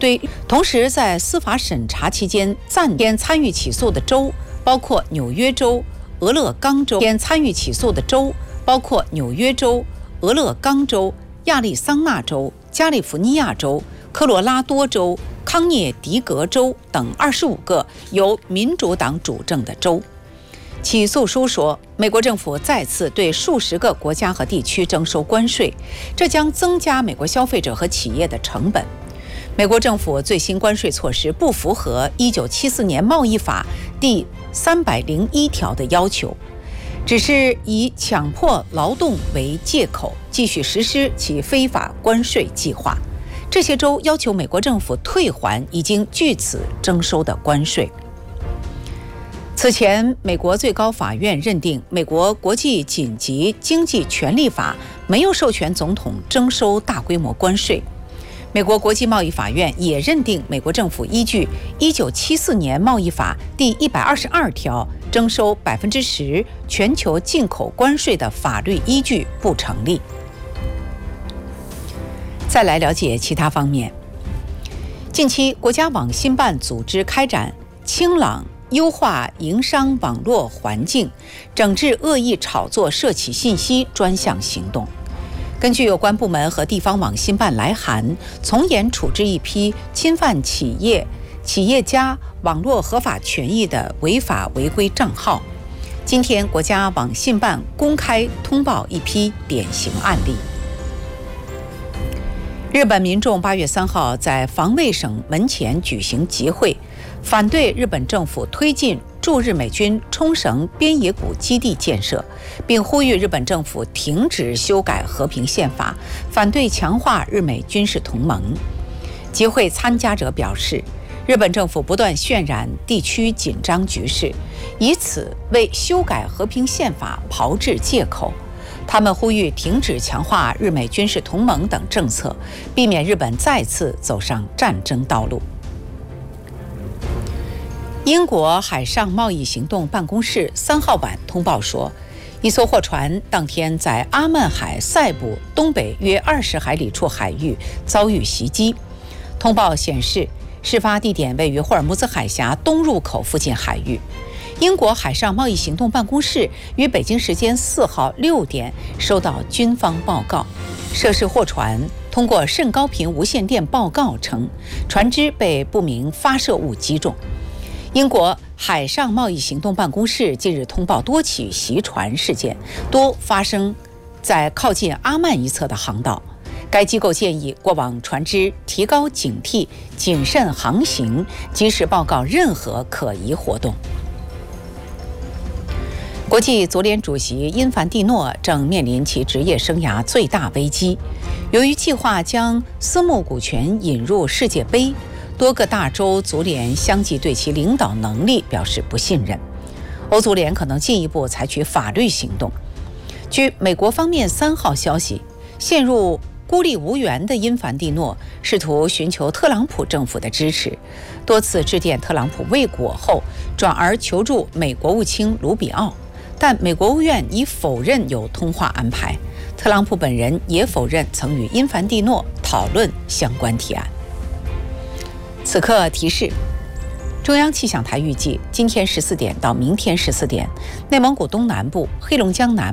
同时在司法审查期间暂停参与起诉的州包括纽约州、俄勒冈州。参与起诉的州包括纽约州、俄勒冈州、亚利桑那州、加利福尼亚州、科罗拉多州、康涅狄格州等25个由民主党主政的州。起诉书说，美国政府再次对数十个国家和地区征收关税，这将增加美国消费者和企业的成本。美国政府最新关税措施不符合1974年贸易法第301条的要求，只是以强迫劳动为借口继续实施其非法关税计划。这些州要求美国政府退还已经据此征收的关税。此前，美国最高法院认定美国国际紧急经济权利法没有授权总统征收大规模关税。美国国际贸易法院也认定美国政府依据1974年贸易法第122条征收10%全球进口关税的法律依据不成立。再来了解其他方面。近期，国家网信办组织开展清朗优化营商网络环境，整治恶意炒作涉企信息专项行动。根据有关部门和地方网信办来函，从严处置一批侵犯企业家网络合法权益的违法违规账号。今天，国家网信办公开通报一批典型案例。日本民众8月3号在防卫省门前举行集会，反对日本政府推进驻日美军冲绳边野古基地建设，并呼吁日本政府停止修改和平宪法，反对强化日美军事同盟。集会参加者表示，日本政府不断渲染地区紧张局势，以此为修改和平宪法炮制借口。他们呼吁停止强化日美军事同盟等政策，避免日本再次走上战争道路。英国海上贸易行动办公室3号晚通报说，一艘货船当天在阿曼海塞部东北约20海里处海域遭遇袭击。通报显示，事发地点位于霍尔木兹海峡东入口附近海域。英国海上贸易行动办公室于北京时间4号6点收到军方报告，涉事货船通过甚高频无线电报告称，船只被不明发射物击中。英国海上贸易行动办公室近日通报多起袭船事件，多发生在靠近阿曼一侧的航道。该机构建议过往船只提高警惕，谨慎航行，及时报告任何可疑活动。国际足联主席因凡蒂诺正面临其职业生涯最大危机，由于计划将私募股权引入世界杯，多个大洲足联相继对其领导能力表示不信任。欧足联可能进一步采取法律行动。据美国方面3号消息，陷入孤立无援的因凡蒂诺试图寻求特朗普政府的支持，多次致电特朗普未果后，转而求助美国务卿卢比奥，但美国务院已否认有通话安排。特朗普本人也否认曾与因凡蒂诺讨论相关提案。此刻提示，中央气象台预计今天14点到明天14点，内蒙古东南部、黑龙江南